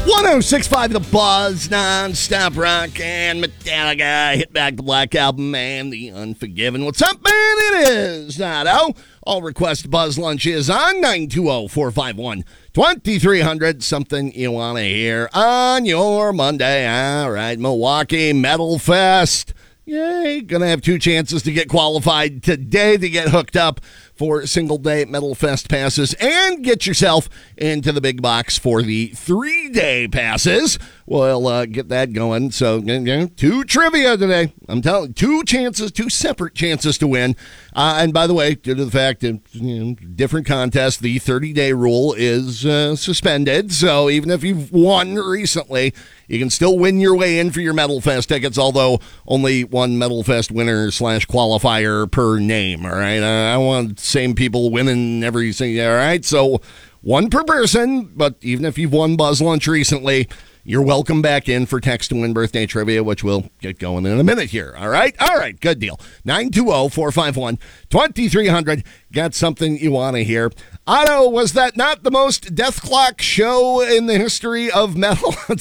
106.5 The Buzz, non-stop rock, and Metallica, Hit Back the Black Album, and The Unforgiven. What's up, man? It is Nato. All request Buzz Lunch is on 920-451-2300. Something you want to hear on your Monday. All right, Milwaukee Metal Fest. Yay, gonna have 2 chances to get qualified today to get hooked up for single-day Metal Fest passes and get yourself into the big box for the 3-day passes. We'll get that going. So, 2 trivia today. I'm telling you, 2 chances, 2 separate chances to win. And by the way, due to the fact that different contests, the 30-day rule is suspended. So even if you've won recently, you can still win your way in for your Metal Fest tickets, although only one Metal Fest winner / qualifier per name, all right? I want the same people winning every single, all right? So 1 per person, but even if you've won Buzz Lunch recently, you're welcome back in for text to win birthday trivia, which we'll get going in a minute here, all right? All right, good deal. 920-451-2300. Got something you want to hear. Otto, was that not the most death clock show in the history of metal?